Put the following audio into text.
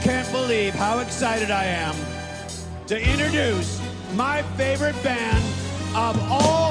can't believe how excited I am to introduce my favorite band of all